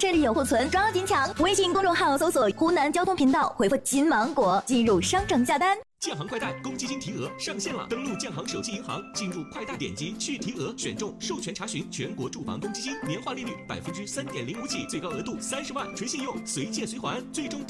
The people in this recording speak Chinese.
这里有库存，抓紧抢！微信公众号搜索“湖南交通频道”，回复“金芒果”进入商城下单。 建行快贷公积金提额上线了，登录建行手机银行，进入快贷，点击去提额，选中授权查询全国住房公积金，年化利率3.05%起，最高额度30万，纯信用，随借随还，最终